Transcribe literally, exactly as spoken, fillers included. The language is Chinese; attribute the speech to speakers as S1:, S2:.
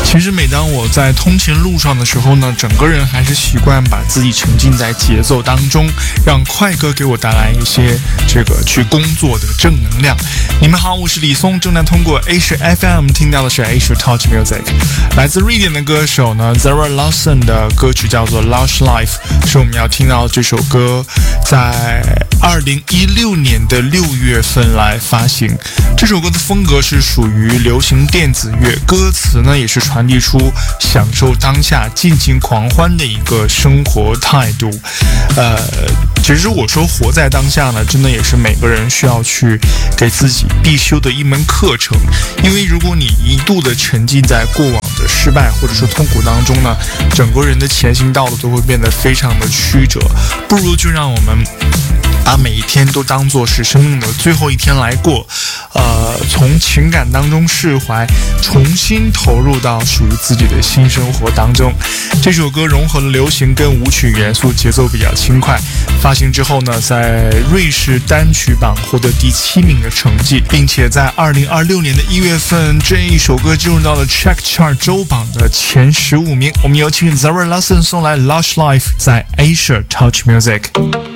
S1: 其实每当我在通勤路上的时候呢，整个人还是习惯把自己沉浸在节奏当中，让快歌给我带来一些这个去工作的正能量。你们好，我是李松，正在通过 Asia F M 听到的是 Asia Touch Music， 来自瑞典的歌手呢 Zara Larsson 的歌曲叫做 Lush Life， 是我们要听到这首歌在二零一六年的六月份来发行。这首歌的风格是属于流行电子乐，歌词呢也是传递出享受当下、尽情狂欢的一个生活态度。呃，其实我说活在当下呢，真的也是每个人需要去给自己必修的一门课程。因为如果你一度的沉浸在过往的失败或者说痛苦当中呢，整个人的前行道路都会变得非常的曲折。不如就让我们把每一天都当作是生命的最后一天来过，呃，从情感当中释怀，重新投入到属于自己的新生活当中。这首歌融合了流行跟舞曲元素，节奏比较轻快。发行之后呢，在瑞士单曲榜获得第七名的成绩，并且在二零二六年的一月份，这一首歌进入到了 Check Chart 周榜的前十五名。我们有请 Zara Larsson 送来 Lush Life， 在 Asia Touch Music。